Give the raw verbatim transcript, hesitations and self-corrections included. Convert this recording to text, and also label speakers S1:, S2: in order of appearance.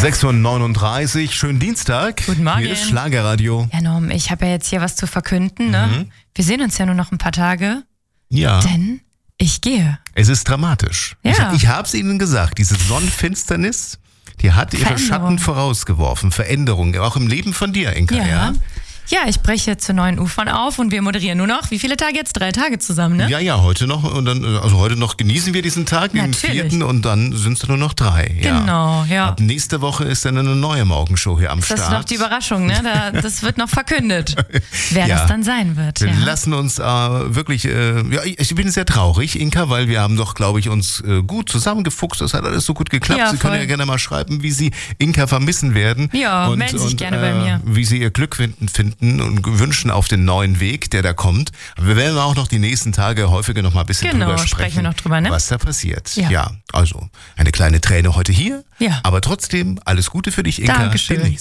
S1: sechs Uhr neununddreißig, schönen Dienstag.
S2: Guten Morgen.
S1: Hier ist Schlagerradio.
S2: Ja, Norm, ich habe ja jetzt hier was zu verkünden, ne?
S1: Mhm.
S2: Wir sehen uns ja nur noch ein paar Tage,
S1: Ja,
S2: denn ich gehe.
S1: es ist dramatisch.
S2: Ja.
S1: Ich, ich habe es Ihnen gesagt, diese Sonnenfinsternis, die hat ihre
S2: Veränderung.
S1: Schatten vorausgeworfen. Veränderung, auch im Leben von dir, Inka.
S2: Ja.
S1: Ja,
S2: Ja, ich breche zu neuen Ufern auf und wir moderieren nur noch, wie viele Tage jetzt? Drei Tage zusammen, ne?
S1: ja, ja, heute noch. Und dann, also heute noch genießen wir diesen Tag, den
S2: Natürlich.
S1: vierten, und dann sind es nur noch drei. Ja.
S2: Genau, ja.
S1: Ab nächste Woche ist dann eine neue Morgenshow hier am
S2: Das ist
S1: Start.
S2: noch die Überraschung, ne? Da, das wird noch verkündet, wer
S1: Ja.
S2: das dann sein wird.
S1: Wir
S2: Ja.
S1: lassen uns äh, wirklich, äh, ja, ich bin sehr traurig, Inka, weil wir haben doch, glaube ich, uns äh, gut zusammengefuchst. Das hat alles so gut geklappt.
S2: Ja,
S1: Sie können
S2: voll.
S1: ja gerne mal schreiben, wie Sie Inka vermissen werden.
S2: Ja,
S1: und,
S2: melden Sie sich
S1: und,
S2: gerne bei mir.
S1: Wie Sie Ihr Glück finden, finden und wünschen auf den neuen Weg, der da kommt. Aber wir werden auch noch die nächsten Tage häufiger noch mal ein bisschen
S2: Genau,
S1: drüber sprechen,
S2: sprechen wir noch drüber, ne?
S1: was da passiert.
S2: Ja.
S1: ja, also eine kleine Träne heute hier,
S2: Ja.
S1: aber trotzdem alles Gute für dich, Inka.
S2: Dankeschön.
S1: Demnächst.